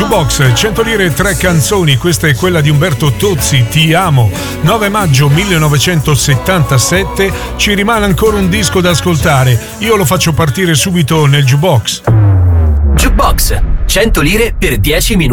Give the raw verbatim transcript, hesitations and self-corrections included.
Jukebox, cento lire e tre canzoni. Questa è quella di Umberto Tozzi, Ti amo. nove maggio millenovecentosettantasette. Ci rimane ancora un disco da ascoltare. Io lo faccio partire subito nel Jukebox. Jukebox, cento lire per dieci minuti.